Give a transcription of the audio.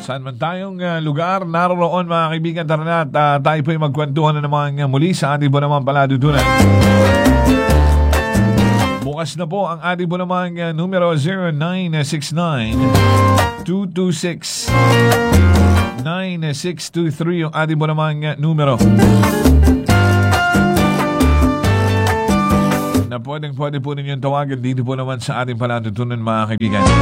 Saan man tayong lugar, naroon mga kaibigan, tara na at tayo po'y magkwentuhan na naman muli sa ating po naman paladutunan. Bukas na po ang ating po naman numero 0969-226-9623 yung ating po naman numero na pwede po ninyong tawagan dito po naman sa ating paladutunan mga kaibigan.